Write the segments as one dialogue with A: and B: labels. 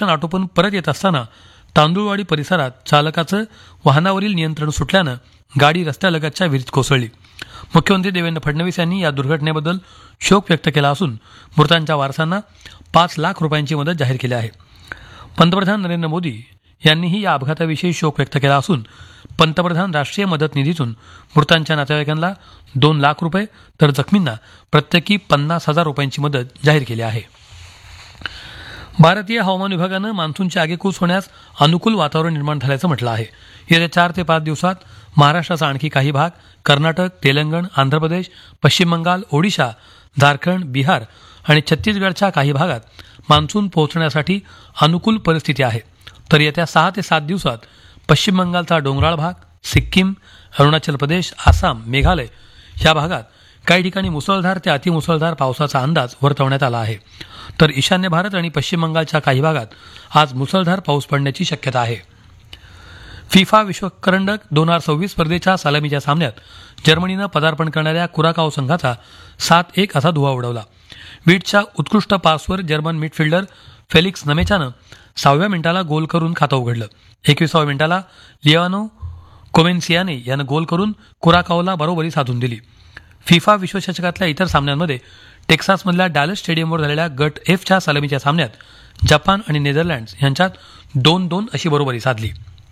A: निरीक्षण आटोपून परत येत असताना तांदूळवाडी परिसरात चालकाचं वाहनावरील नियंत्रण सुटल्यानं गाडी रस्त्यालगतच्या विहिरीत कोसळली. मुख्यमंत्री देवेंद्र फडणवीस यांनी या दुर्घटनेबद्दल शोक व्यक्त केला असून मृतांच्या वारसांना 5 लाख रुपयांची मदत जाहीर केली आहे. पंतप्रधान नरेंद्र मोदी यांनीही या अपघाताविषयी शोक व्यक्त केला असून पंतप्रधान राष्ट्रीय मदत निधीतून मृतांच्या नातेवाईकांना 2 लाख रुपये तर जखमींना प्रत्येकी 50,000 रुपयांची मदत जाहीर केली आहे. भारतीय हवामान विभागानं मान्सूनची आगेकूच होण्यास अनुकूल वातावरण निर्माण झाल्याचं म्हटलं आहे. येत्या 4 ते 5 दिवसात महाराष्ट्राचा आणखी काही भाग, कर्नाटक, तेलंगण, आंध्र प्रदेश, पश्चिम बंगाल, ओडिशा, झारखंड, बिहार आणि छत्तीसगडच्या काही भागात मान्सून पोहोचण्यासाठी अनुकूल परिस्थिती आहे. तर येत्या 6 ते 7 दिवसात पश्चिम बंगालचा डोंगराळ भाग, सिक्कीम, अरुणाचल प्रदेश, आसाम, मेघालय या भागात काही ठिकाणी मुसळधार ते अतिमुसळधार पावसाचा अंदाज वर्तवण्यात आला आहे. तर ईशान्य भारत आणि पश्चिम बंगालच्या काही भागात आज मुसळधार पाऊस पडण्याची शक्यता आहे. फिफा विश्वकरंडक 2026 स्पर्धेच्या सलामीच्या सामन्यात जर्मनीनं पदार्पण करणाऱ्या कुराकाओ संघाचा 7-1 असा धुव्वा उडवला. वीटच्या उत्कृष्ट पासवर जर्मन मिडफिल्डर फेलिक्स नमेच्यानं 6व्या मिनिटाला गोल करून खातं उघडलं. 21व्या मिनिटाला लियानो कोमेन्सियाने यानं गोल करून कुराकाओला बरोबरी साधून दिली. फिफा विश्वचषकातल्या इतर सामन्यांमध्ये टेक्सासमधल्या डॅलस स्टेडियमवर झालेल्या गट एफच्या सलामीच्या सामन्यात जपान आणि नेदरलँड्स यांच्यात 2-2 अशी बरोबरी साधली.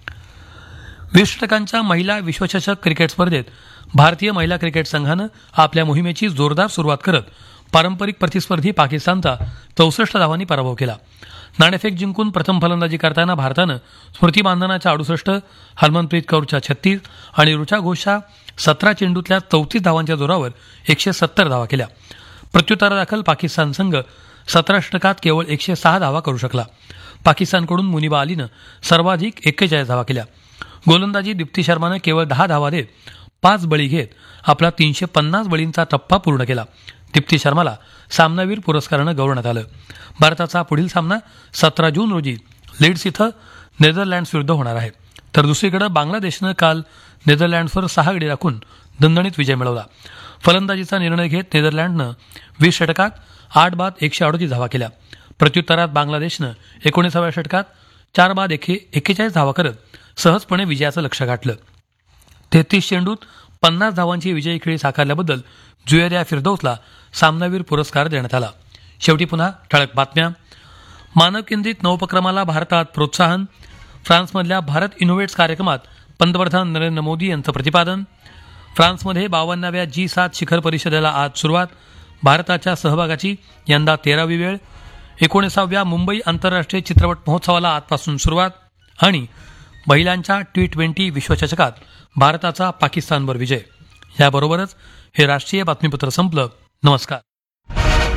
A: 20 षटकांच्या महिला विश्वचषक क्रिकेट स्पर्धेत भारतीय महिला क्रिकेट संघानं आपल्या मोहिमेची जोरदार सुरुवात करत पारंपरिक प्रतिस्पर्धी पाकिस्तानचा 64 धावांनी पराभव केला. नाणेफेक जिंकून प्रथम फलंदाजी करताना भारतानं स्मृती मानधनाच्या 68, हरमनप्रीत कौरच्या 36 आणि ऋचा घोषच्या 17 चेंडूतल्या 34 धावांच्या जोरावर 170 धावा केल्या. प्रत्युत्तरादाखल पाकिस्तान संघ 17 षटकात केवळ 106 धावा करू शकला. पाकिस्तानकडून मुनिबा अलीनं सर्वाधिक 41 धावा केल्या. गोलंदाजी दीप्ती शर्मानं केवळ 10 धावा देत 5 बळी घेत आपला 350 बळींचा टप्पा पूर्ण केला. दीप्ती शर्माला सामनावीर पुरस्कारानं गौरवण्यात आलं. भारताचा पुढील सामना 17 जून रोजी लीड्स इथं नेदरलँड्स विरुद्ध होणार आहे. तर दुसरीकडे बांगलादेशनं काल नेदरलँड्सवर 6 गडी राखून दणदणीत विजय मिळवला. फलंदाजीचा निर्णय घेत नेदरलँडनं 20 षटकात 8 बाद 138 धावा केल्या. प्रत्युत्तरात बांगलादेशनं 19व्या षटकात 4 बाद 41 धावा करत सहजपणे विजयाचं लक्ष्य गाठलं. 33 चेंडूत 50 धावांची विजयी खेळी साकारल्याबद्दल जुएरिया फिरदौसला सामनावीर पुरस्कार देण्यात आला. शेवटी पुन्हा ठळक बातम्या. मानव केंद्रित नवोपक्रमाला भारतात प्रोत्साहन. फ्रान्समधल्या भारत इनोव्हेट्स कार्यक्रमात पंतप्रधान नरेंद्र मोदी यांचं प्रतिपादन. फ्रान्समध्ये 52व्या G7 शिखर परिषदेला आज सुरुवात. भारताच्या सहभागाची यंदा 13वी वेळ. 19व्या मुंबई आंतरराष्ट्रीय चित्रपट महोत्सवाला आजपासून सुरुवात. आणि महिलांच्या T20 विश्वचषकात भारताचा पाकिस्तानवर विजय. याबरोबरच हे राष्ट्रीय बातमीपत्र संपलं. नमस्कार.